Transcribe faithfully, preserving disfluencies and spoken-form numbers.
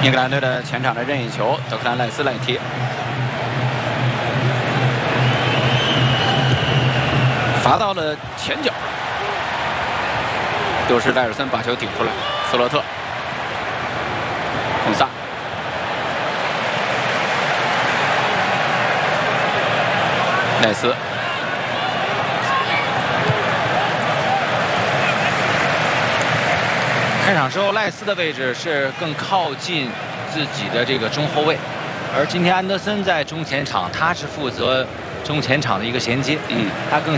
英格兰队的前场的任意球，德克兰赖斯来踢，罚到了前脚，又是戴尔森把球顶出来，斯洛特，孔萨，赖斯。 开场之后，赖斯的位置是更靠近自己的这个中后卫，而今天安德森在中前场，他是负责中前场的一个衔接，嗯，他更。